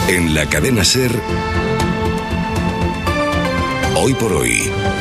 En la cadena SER, Hoy por Hoy,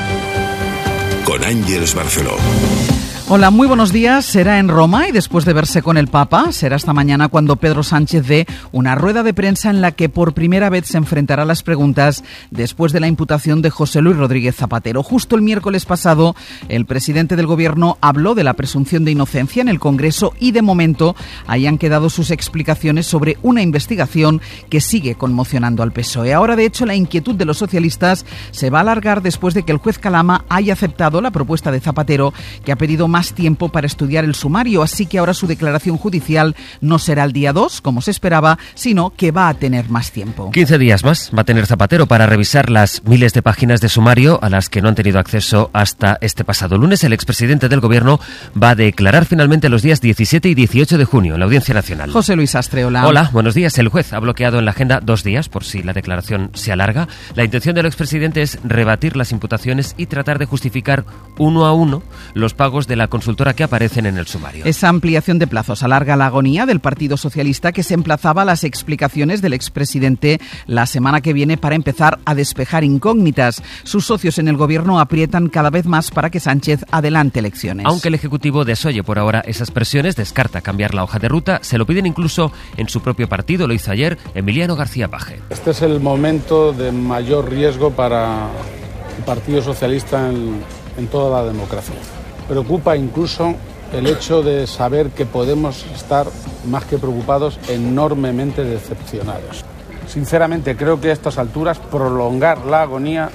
con Ángeles Barceló. Hola, muy buenos días. Será en Roma y después de verse con el Papa, será esta mañana cuando Pedro Sánchez dé una rueda de prensa en la que por primera vez se enfrentará a las preguntas después de la imputación de José Luis Rodríguez Zapatero. Justo el miércoles pasado, el presidente del Gobierno habló de la presunción de inocencia en el Congreso y de momento ahí han quedado sus explicaciones sobre una investigación que sigue conmocionando al PSOE. Ahora, de hecho, la inquietud de los socialistas se va a alargar después de que el juez Calama haya aceptado la propuesta de Zapatero, que ha pedido más tiempo para estudiar el sumario, así que ahora su declaración judicial no será el día 2, como se esperaba, sino que va a tener más tiempo. 15 días más va a tener Zapatero para revisar las miles de páginas de sumario a las que no han tenido acceso hasta este pasado lunes. El expresidente del Gobierno va a declarar finalmente los días 17 y 18 de junio en la Audiencia Nacional. José Luis Astre, hola. Hola, buenos días. El juez ha bloqueado en la agenda 2 días por si la declaración se alarga. La intención del expresidente es rebatir las imputaciones y tratar de justificar uno a uno los pagos de la consultora que aparecen en el sumario. Esa ampliación de plazos alarga la agonía del Partido Socialista, que se emplazaba a las explicaciones del expresidente la semana que viene para empezar a despejar incógnitas. Sus socios en el Gobierno aprietan cada vez más para que Sánchez adelante elecciones. Aunque el Ejecutivo desoye por ahora esas presiones, descarta cambiar la hoja de ruta, se lo piden incluso en su propio partido. Lo hizo ayer Emiliano García Paje. Este es el momento de mayor riesgo para el Partido Socialista en toda la democracia. Preocupa incluso el hecho de saber que podemos estar, más que preocupados, enormemente decepcionados. Sinceramente, creo que a estas alturas prolongar la agonía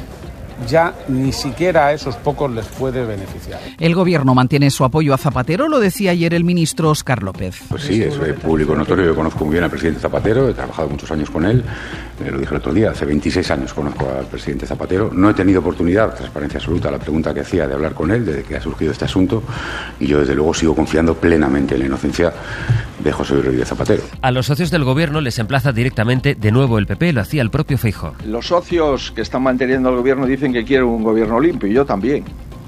ya ni siquiera a esos pocos les puede beneficiar. El Gobierno mantiene su apoyo a Zapatero, lo decía ayer el ministro Óscar López. Pues sí, es público notorio. Yo conozco muy bien al presidente Zapatero, he trabajado muchos años con él, lo dije el otro día, hace 26 años conozco al presidente Zapatero. No he tenido oportunidad, transparencia absoluta, la pregunta que hacía de hablar con él desde que ha surgido este asunto, y yo desde luego sigo confiando plenamente en la inocencia de José Luis Rodríguez Zapatero. A los socios del Gobierno les emplaza directamente de nuevo el PP, lo hacía el propio Feijóo. Los socios que están manteniendo al Gobierno dicen que quieren un Gobierno limpio, y yo también.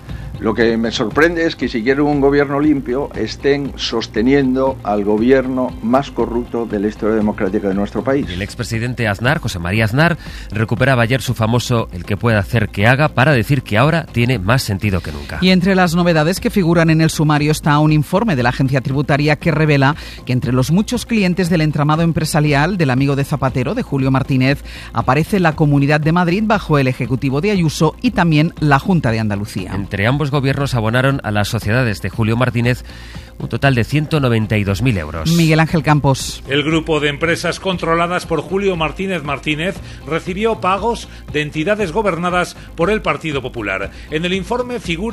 Lo que me sorprende es que si quieren un Gobierno limpio estén sosteniendo al Gobierno más corrupto de la historia democrática de nuestro país. El expresidente Aznar, José María Aznar, recuperaba ayer su famoso "el que pueda hacer que haga" para decir que ahora tiene más sentido que nunca. Y entre las novedades que figuran en el sumario está un informe de la agencia tributaria que revela que entre los muchos clientes del entramado empresarial del amigo de Zapatero, de Julio Martínez, aparece la Comunidad de Madrid bajo el Ejecutivo de Ayuso y también la Junta de Andalucía. Entre ambos gobiernos abonaron a las sociedades de Julio Martínez un total de 192.000 euros. Miguel Ángel Campos. El grupo de empresas controladas por Julio Martínez Martínez recibió pagos de entidades gobernadas por el Partido Popular. En el informe figura